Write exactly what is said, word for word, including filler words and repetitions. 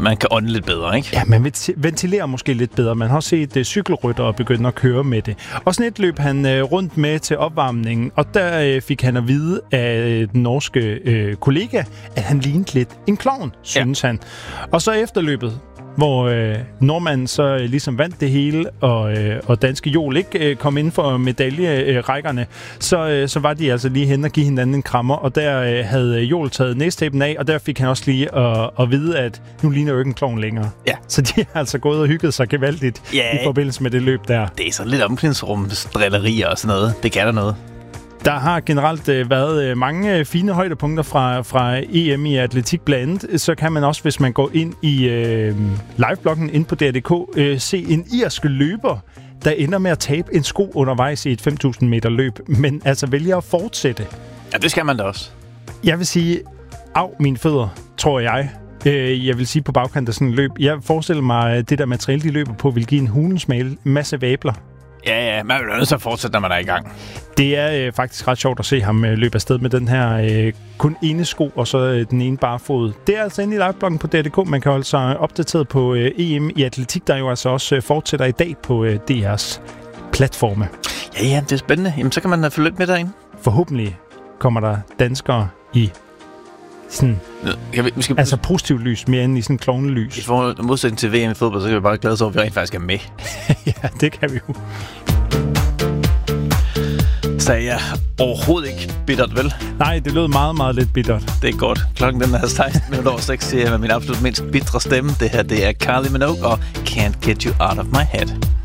man kan ånde lidt bedre, ikke? Ja, man ventilerer måske lidt bedre. Man har set uh, cykelryttere begynde at køre med det. Og sådan et løb han uh, rundt med til opvarmningen, og der uh, fik han at vide af den norske uh, kollega, at han lignede lidt en klovn, synes ja. han. Og så efter løbet, hvor øh, nordmanden så øh, ligesom vandt det hele, og, øh, og danske Jol ikke øh, kom ind for medaljerækkerne, så, øh, så var de altså lige hen og give hinanden en krammer, og der øh, havde Jol taget næstæben af, og der fik han også lige at, at vide, at nu ligner jo ikke en klovn længere. Ja. Så de har altså gået og hygget sig gevaldigt ja. i forbindelse med det løb der. Det er sådan lidt omklædningsrumsdrillerier og sådan noget. Det kan der noget. Der har generelt øh, været øh, mange øh, fine højdepunkter fra, fra E M i atletik blandt andet. Så kan man også, hvis man går ind i øh, livebloggen inde på D R punktum D K, øh, se en irsk løber, der ender med at tabe en sko undervejs i et fem tusind meter løb, men altså vælger at fortsætte. Ja, det skal man da også. Jeg vil sige, af mine fødder, tror jeg. Øh, jeg vil sige på bagkant af sådan en løb. Jeg forestiller mig, at det der materiale, de løber på, vil give en hulens masse vabler. Ja, ja, man er nødt til at fortsætte, når man er i gang. Det er øh, faktisk ret sjovt at se ham øh, løbe afsted med den her øh, kun ene sko, og så øh, den ene bare fod. Det er altså inde i livebloggen på D R punktum D K. Man kan holde sig opdateret på øh, E M i atletik, der jo altså også øh, fortsætter i dag på øh, D R's platforme. Ja, ja, det er spændende. Jamen, så kan man følge lidt med derinde. Forhåbentlig kommer der danskere i sådan, ja, vi, vi skal... altså positivt lys, mere end i sådan klovnelys. I forhold til modsætning til V M i fodbold, så kan vi bare glæde os over, at vi rent faktisk er med. Ja, det kan vi jo. Så er jeg overhovedet ikke bittert, vel? Nej, det lød meget, meget lidt bittert. Det er godt. Klokken den er seksten minutter over seks, siger jeg med min absolut mindst bitre stemme. Det her, det er Kylie Minogue og Can't Get You Out of My Head.